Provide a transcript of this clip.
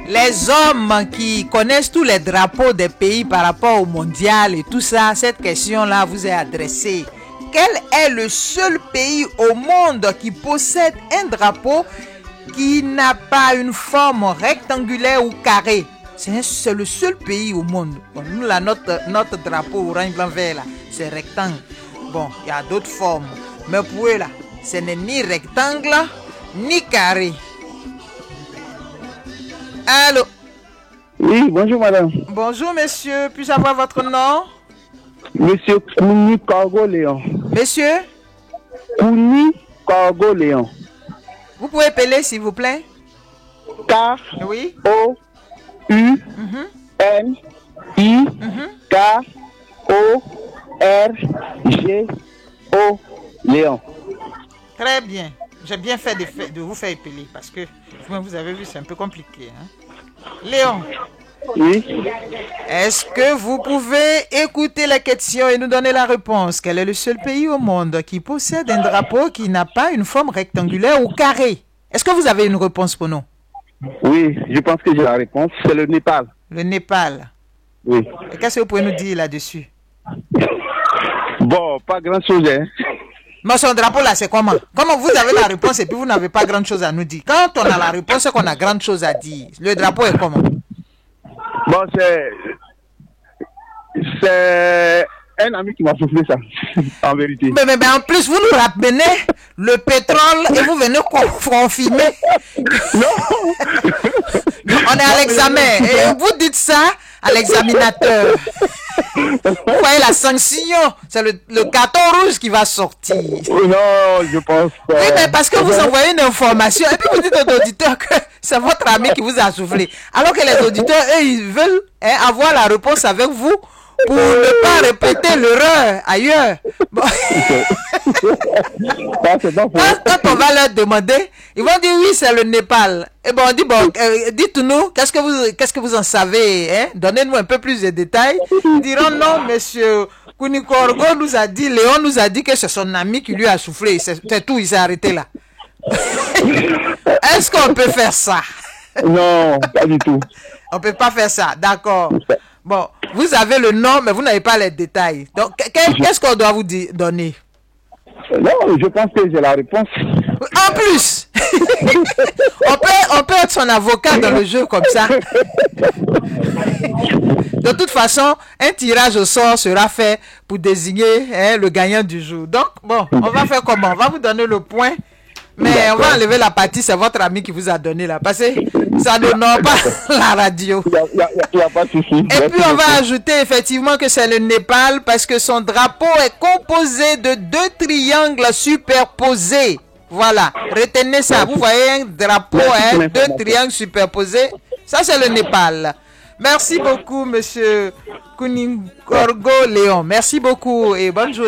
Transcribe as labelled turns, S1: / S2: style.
S1: les hommes qui connaissent tous les drapeaux des pays par rapport au mondial et tout ça, cette question-là vous est adressée. Quel est le seul pays au monde qui possède un drapeau qui n'a pas une forme rectangulaire ou carrée? C'est le seul pays au monde. Bon, nous, là, notre drapeau orange, blanc, vert, là, c'est rectangle. Bon, il y a d'autres formes. Mais pour eux, là, ce n'est ni rectangle, ni carré. Allô?
S2: Oui, bonjour madame.
S1: Bonjour monsieur, puis-je avoir votre nom?
S2: Monsieur Kouni Corgo Léon.
S1: Monsieur?
S2: Kouni Corgo Léon.
S1: Vous pouvez appeler s'il vous plaît?
S2: K
S1: Oui.
S2: O U N I K O R G O Léon.
S1: Très bien. J'ai bien fait de vous faire appeler parce que vous avez vu, c'est un peu compliqué. Hein? Léon.
S2: Oui.
S1: Est-ce que vous pouvez écouter la question et nous donner la réponse? Quel est le seul pays au monde qui possède un drapeau qui n'a pas une forme rectangulaire ou carrée? Est-ce que vous avez une réponse pour nous?
S2: Oui, je pense que j'ai la réponse. C'est le Népal.
S1: Le Népal.
S2: Oui.
S1: Et qu'est-ce que vous pouvez nous dire là-dessus?
S2: Bon, pas grand-chose, hein.
S1: Mais son drapeau là, c'est comment? Comment vous avez la réponse et puis vous n'avez pas grand-chose à nous dire? Quand on a la réponse, c'est qu'on a grand-chose à dire. Le drapeau est comment?
S2: Bon, c'est un ami qui m'a soufflé ça, en vérité.
S1: Mais en plus, vous nous ramenez le pétrole et vous venez confirmer.
S2: Non.
S1: On est à l'examen et vous dites ça à l'examinateur. Vous voyez la sanction, c'est le carton rouge qui va sortir.
S2: Non, je pense pas.
S1: Oui, mais parce que vous envoyez une information et puis vous dites aux auditeurs que c'est votre ami qui vous a soufflé. Alors que les auditeurs, eux, ils veulent avoir la réponse avec vous pour ne pas répéter l'erreur ailleurs. Bon. Quand on va leur demander, ils vont dire oui, c'est le Népal. Et bon, on dit, bon, dites-nous, qu'est-ce que vous en savez, hein? Donnez-nous un peu plus de détails. Ils diront non, monsieur Kouni Corgo nous a dit, Léon nous a dit que c'est son ami qui lui a soufflé. C'est tout, il s'est arrêté là. Est-ce qu'on peut faire ça?
S2: Non, pas du tout.
S1: On peut pas faire ça, d'accord. Bon, vous avez le nom, mais vous n'avez pas les détails. Donc, qu'est-ce qu'on doit vous donner?
S2: Non, je pense que j'ai la réponse.
S1: En plus, on peut être son avocat dans le jeu comme ça. De toute façon, un tirage au sort sera fait pour désigner le gagnant du jour. Donc, bon, on va faire comment? On va vous donner le point. Mais on va enlever la partie, c'est votre ami qui vous a donné là. Parce que ça n'honore pas la radio.
S2: Il n'y a pas de souci.
S1: Et puis on va ajouter effectivement que c'est le Népal parce que son drapeau est composé de 2 triangles superposés. Voilà, retenez ça. Vous voyez un drapeau, 2 triangles superposés. Ça c'est le Népal. Merci beaucoup, monsieur Kouni Corgo Léon. Merci beaucoup et bonne journée.